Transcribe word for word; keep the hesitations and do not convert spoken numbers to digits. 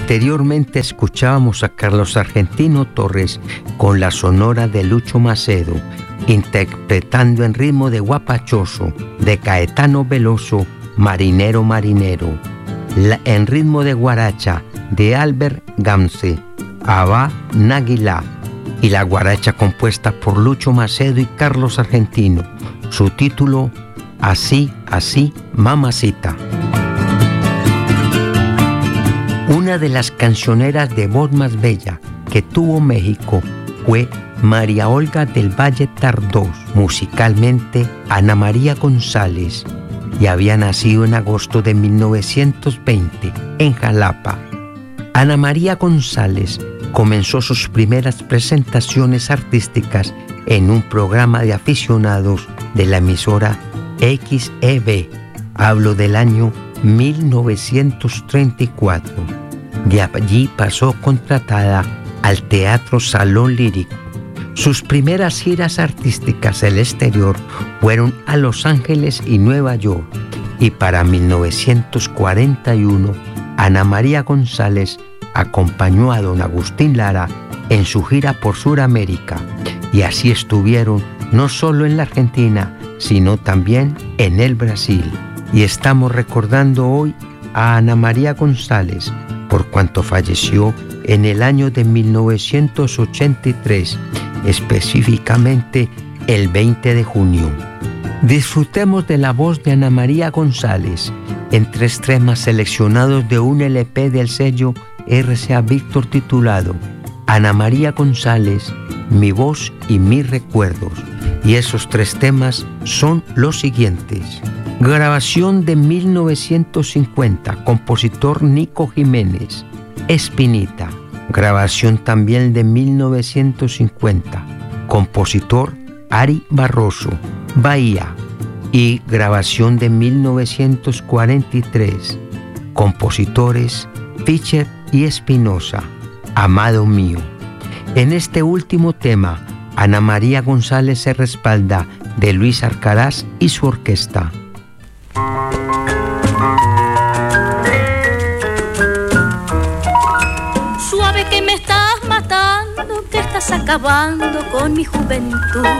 Anteriormente escuchábamos a Carlos Argentino Torres con la sonora de Lucho Macedo, interpretando en ritmo de guapachoso de Caetano Veloso, Marinero Marinero, la, en ritmo de guaracha de Albert Gamse, Abá Naguilá, y la guaracha compuesta por Lucho Macedo y Carlos Argentino. Su título, Así, Así, Mamacita. Una de las cancioneras de voz más bella que tuvo México fue María Olga del Valle Tardós, musicalmente Ana María González, y había nacido en agosto de mil novecientos veinte en Jalapa. Ana María González comenzó sus primeras presentaciones artísticas en un programa de aficionados de la emisora X E B. Hablo del año mil novecientos treinta y cuatro. De allí pasó contratada al Teatro Salón Lírico. Sus primeras giras artísticas al exterior fueron a Los Ángeles y Nueva York, y para mil novecientos cuarenta y uno Ana María González acompañó a don Agustín Lara en su gira por Sudamérica, y así estuvieron no solo en la Argentina, sino también en el Brasil. Y estamos recordando hoy a Ana María González, por cuanto falleció en el año de mil novecientos ochenta y tres, específicamente el veinte de junio. Disfrutemos de la voz de Ana María González en tres temas seleccionados de un L P del sello R C A Víctor titulado Ana María González, Mi voz y mis recuerdos. Y esos tres temas son los siguientes. Grabación de mil novecientos cincuenta, compositor Nico Jiménez, Espinita. Grabación también de mil novecientos cincuenta, compositor Ari Barroso, Bahía. Y grabación de mil novecientos cuarenta y tres, compositores Fischer y Espinosa, Amado mío. En este último tema, Ana María González se respalda de Luis Arcaraz y su orquesta. Suave que me estás matando, que estás acabando con mi juventud.